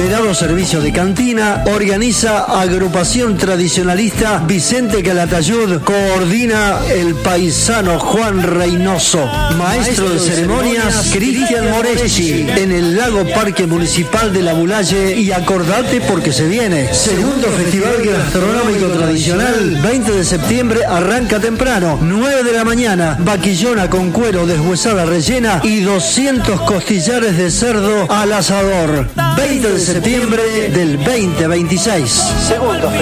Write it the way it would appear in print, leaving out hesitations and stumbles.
Esmerado servicio de cantina. Organiza Agrupación Tradicionalista Vicente Calatayud. Coordina el paisano Juan Reynoso. Maestro de ceremonias Cristian Moreschi. En el Lago Parque Municipal de La Bulaye. Y acordate porque se viene. Segundo Festival Gastronómico Tradicional. 20 de septiembre arranca temprano. 9 de la mañana. Vaquillona con cuero, deshuesada rellena y 200 costillares de cerdo al asador. 20 de septiembre del 2026. Segundo